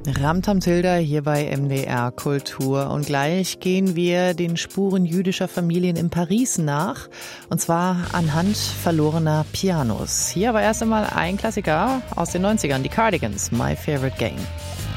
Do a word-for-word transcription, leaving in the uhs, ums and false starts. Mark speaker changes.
Speaker 1: Ramtam Tilda hier bei M D R Kultur. Und gleich gehen wir den Spuren jüdischer Familien in Paris nach. Und zwar anhand verlorener Pianos. Hier aber erst einmal ein Klassiker aus den neunzigern, die Cardigans, My Favorite Game.